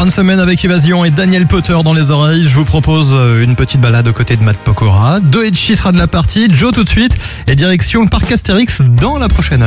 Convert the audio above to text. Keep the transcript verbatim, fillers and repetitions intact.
de semaine avec Évasion et Daniel Potter dans les oreilles. Je vous propose une petite balade aux côtés de Matt Pokora. Doechi sera de la partie, Joe tout de suite et direction le parc Astérix dans la prochaine heure.